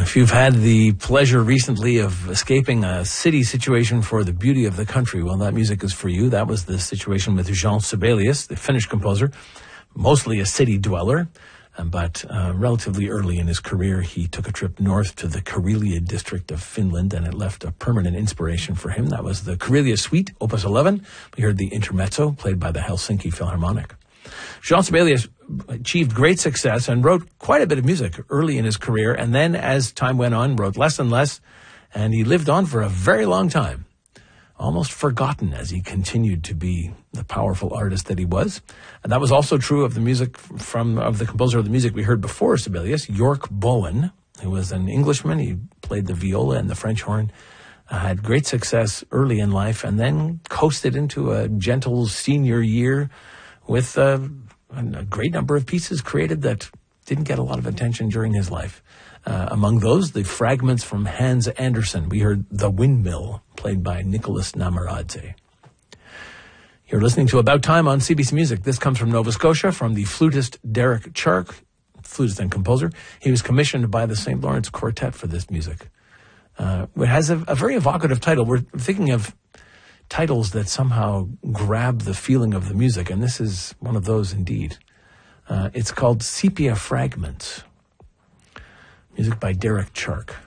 If you've had the pleasure recently of escaping a city situation for the beauty of the country, well, that music is for you. That was the situation with Jean Sibelius, the Finnish composer, mostly a city dweller, but relatively early in his career, he took a trip north to the Karelia district of Finland, and it left a permanent inspiration for him. That was the Karelia Suite, Opus 11. We heard the Intermezzo, played by the Helsinki Philharmonic. Jean Sibelius achieved great success and wrote quite a bit of music early in his career, and then as time went on, wrote less and less, and he lived on for a very long time, almost forgotten as he continued to be the powerful artist that he was. And that was also true of the music of the composer of the music we heard before Sibelius, York Bowen, who was an Englishman. He played the viola and the French horn, had great success early in life, and then coasted into a gentle senior year with a great number of pieces created that didn't get a lot of attention during his life. Among those, the fragments from Hans Andersen. We heard The Windmill, played by Nicholas Namaradze. You're listening to About Time on CBC Music. This comes from Nova Scotia, from the flutist Derek Chark, flutist and composer. He was commissioned by the St. Lawrence Quartet for this music. It has a very evocative title. We're thinking of titles that somehow grab the feeling of the music, and this is one of those indeed. It's called Sepia Fragments. Music by Derek Chark.